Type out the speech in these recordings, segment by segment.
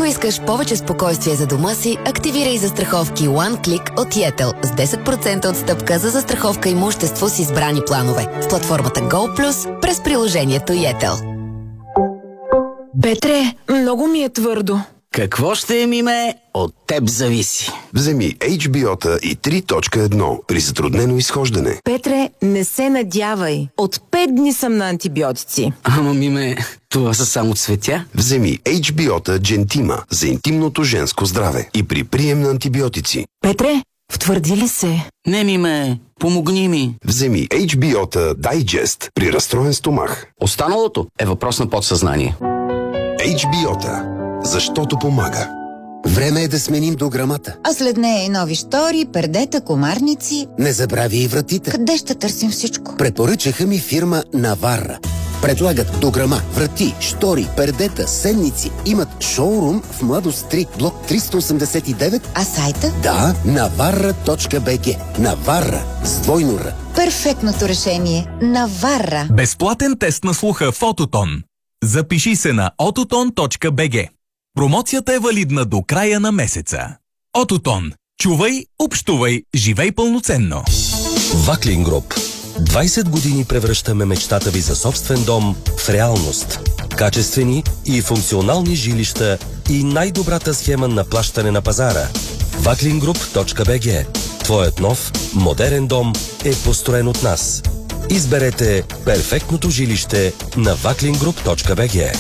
искаш повече спокойствие за дома си, активирай застраховки One Click от Yettel с 10% отстъпка за застраховка имущество с избрани планове в платформата Go Plus през приложението Yettel. Петре, много ми е твърдо. Какво ще е, Миме? От теб зависи. Вземи HBO-та и 3.1 при затруднено изхождане. Петре, не се надявай. От 5 дни съм на антибиотици. Ама, Миме, това са само цветя. Вземи HBO-та Gentima за интимното женско здраве и при прием на антибиотици. Петре, втвърди ли се? Не, Миме, помогни ми. Вземи HBO-та Digest при разстроен стомах. Останалото е въпрос на подсъзнание. HBO-та, защото помага. Време е да сменим дограмата. А след нея и нови штори, пердета, комарници. Не забрави и вратите. Къде ще търсим всичко? Препоръчаха ми фирма Наварра. Предлагат дограма, врати, штори, пердета, сенници. Имат шоурум в Младост 3, блок 389. А сайта? Да, navarra.bg. Наварра с двойно Р. Перфектното решение. Наварра. Безплатен тест на слуха в Ототон. Запиши се на ototon.bg. Промоцията е валидна до края на месеца. Ототон. Чувай, общувай, живей пълноценно. Ваклин Груп. 20 години превръщаме мечтата ви за собствен дом в реалност. Качествени и функционални жилища и най-добрата схема на плащане на пазара. Vaklingroup.bg. Твоят нов, модерен дом е построен от нас. Изберете перфектното жилище на vaklingroup.bg.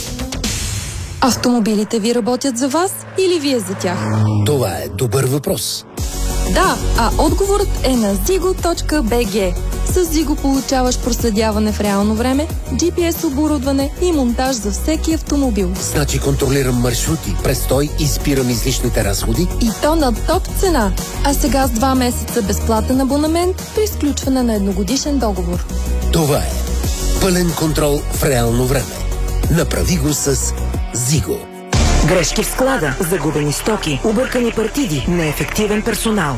Автомобилите ви работят за вас или вие за тях? Това е добър въпрос. Да, а отговорът е на zigo.bg. С Zigo получаваш проследяване в реално време, GPS оборудване и монтаж за всеки автомобил. Значи контролирам маршрути, престой и спирам излишните разходи. И то на топ цена. А сега с 2 месеца безплатен абонамент при изключване на едногодишен договор. Това е пълен контрол в реално време. Направи го с Zigo. Грешки в склада, загубени стоки, объркани партиди, неефективен персонал.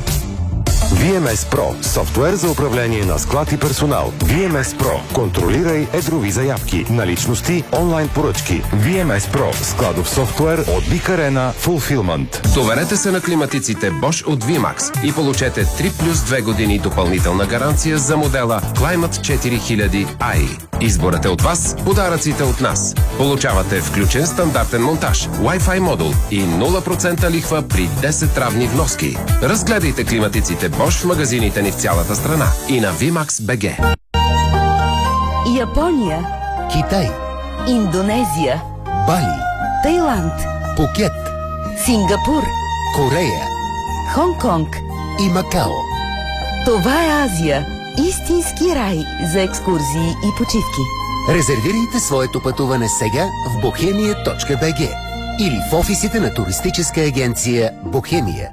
VMS Pro – софтуер за управление на склад и персонал. VMS Pro – контролирай едрови заявки, наличности, онлайн поръчки. VMS Pro – складов софтуер от Big Arena Fulfillment. Доверете се на климатиците Bosch от VMAX и получете 3+2 години допълнителна гаранция за модела Climate 4000i. Изборът е от вас, подаръците от нас. Получавате включен стандартен монтаж, Wi-Fi модул и 0% лихва при 10 равни вноски. Разгледайте климатиците Bosch в магазините ни в цялата страна и на VMAX BG. Япония, Китай, Индонезия, Бали, Тайланд, Пукет, Сингапур, Корея, Хонг-Конг и Макао. Това е Азия. Истински рай за екскурзии и почивки. Резервирайте своето пътуване сега в bohemia.bg или в офисите на туристическа агенция Бохемия.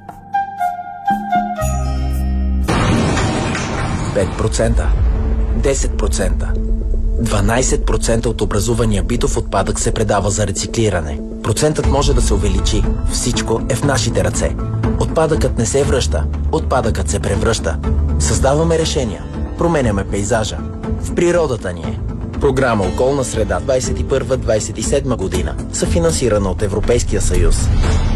5%, 10%, 12% от образувания битов отпадък се предава за рециклиране. Процентът може да се увеличи. Всичко е в нашите ръце. Отпадъкът не се връща, отпадъкът се превръща. Създаваме решения, променяме пейзажа. В природата ни е. Програма Околна среда 21-27 година, съфинансирана от Европейския съюз.